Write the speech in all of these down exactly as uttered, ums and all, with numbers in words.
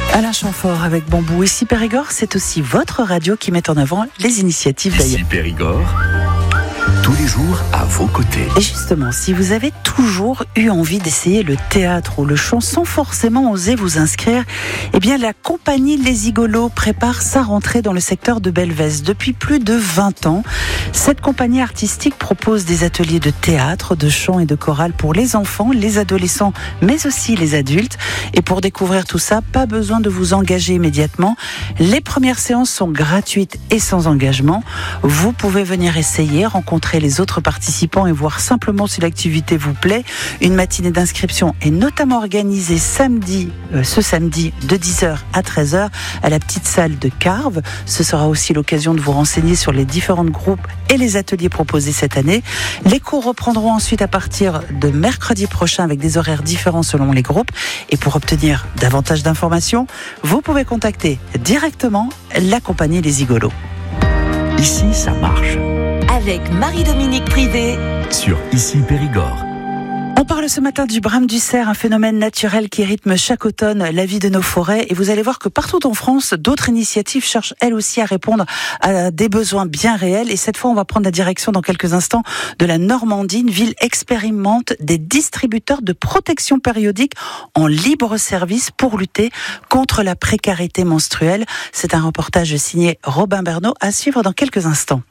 Alain Chamfort avec Bambou. Ici Périgord, c'est aussi votre radio qui met en avant les initiatives d'ailleurs. Ici Périgord, tous les jours à vos côtés. Et justement, si vous avez toujours eu envie d'essayer le théâtre ou le chant sans forcément oser vous inscrire, eh bien la compagnie Les Zigolos prépare sa rentrée dans le secteur de Belvès. Depuis plus de vingt ans, cette compagnie artistique propose des ateliers de théâtre, de chant et de chorale pour les enfants, les adolescents, mais aussi les adultes. Et pour découvrir tout ça, pas besoin de vous engager immédiatement. Les premières séances sont gratuites et sans engagement. Vous pouvez venir essayer, rencontrer les autres participants et voir simplement si l'activité vous plaît. Une matinée d'inscription est notamment organisée samedi, euh, ce samedi de dix heures à treize heures à la petite salle de Carve. Ce sera aussi l'occasion de vous renseigner sur les différents groupes et les ateliers proposés cette année. Les cours reprendront ensuite à partir de mercredi prochain avec des horaires différents selon les groupes. Et pour obtenir davantage d'informations, vous pouvez contacter directement la compagnie Les Zigolos. Ici, ça marche. Avec Marie-Dominique Privé Sur Ici Périgord. On parle ce matin du brame du cerf, un phénomène naturel qui rythme chaque automne la vie de nos forêts. Et vous allez voir que partout en France, d'autres initiatives cherchent elles aussi à répondre à des besoins bien réels. Et cette fois, on va prendre la direction dans quelques instants de la Normandie. Une ville expérimente des distributeurs de protection périodique en libre service pour lutter contre la précarité menstruelle. C'est un reportage signé Robin Bernot à suivre dans quelques instants.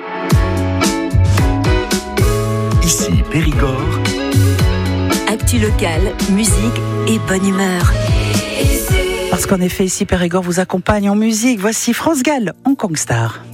Ici Périgord. Actu locale, musique et bonne humeur. Parce qu'en effet, ici Périgord vous accompagne en musique. Voici France Gall, Hong Kong Star.